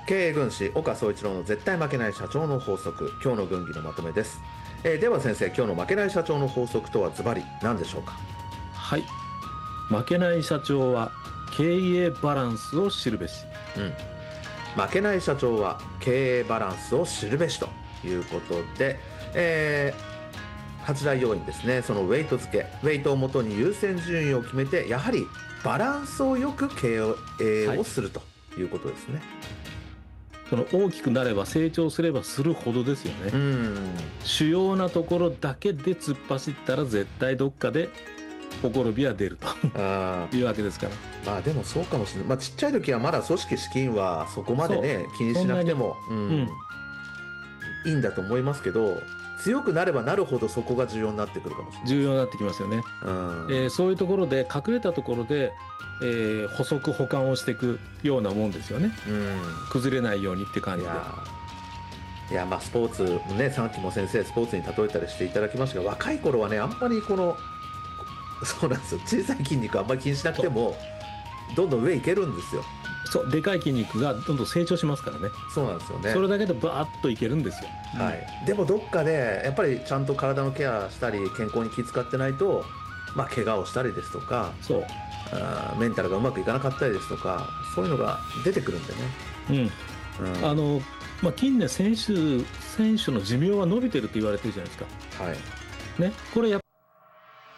経営軍師岡総一郎の絶対負けない社長の法則、今日の軍議のまとめです。では先生、今日の負けない社長の法則とはズバリ何でしょうか？ はい、負けない社長は経営バランスを知るべし。 負けない社長は経営バランスを知るべしということで、8大要因ですね。そのウェイト付け、ウェイトをもとに優先順位を決めて、やはりバランスをよく経営をするということですね。 その大きくなれば成長すればするほどですよね。主要なところだけで突っ走ったら絶対どっかでほころびは出るというわけですから。 まあでもそうかもしれない。ちっちゃい時はまだ組織資金はそこまでね気にしなくてもいいんだと思いますけど、強くなればなるほどそこが重要になってくるかもしれない。 重要になってきますよね。そういうところで隠れたところで、補足補完をしていくようなもんですよね。崩れないようにって感じで。 いやスポーツね、さっきも先生スポーツに例えたりしていただきましたが、若い頃はねあんまりそうなんですよ、小さい筋肉あんまり気にしなくてもどんどん上いけるんですよ。 そう、でかい筋肉がどんどん成長しますからね。 そうなんですよね。 それだけでバーッといけるんですよ。 でもどっかでやっぱりちゃんと体のケアしたり健康に気遣ってないと、怪我をしたりですとか、メンタルがうまくいかなかったりですとか、そういうのが出てくるんでね。 近年選手の寿命は伸びてるって言われてるじゃないですか。これやっ